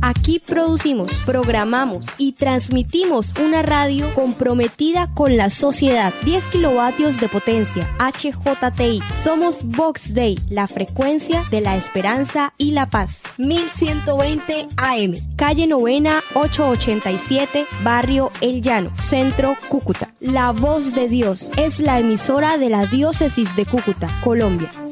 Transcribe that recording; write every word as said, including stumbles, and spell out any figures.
Aquí producimos, programamos y transmitimos una radio comprometida con la sociedad. diez kilovatios de potencia, H J T I. Somos Vox Day, la frecuencia de la esperanza y la paz. mil ciento veinte A M, calle Novena ochocientos ochenta y siete, barrio El Llano, Centro, Cúcuta. La Voz de Dios es la emisora de la Diócesis de Cúcuta, Colombia.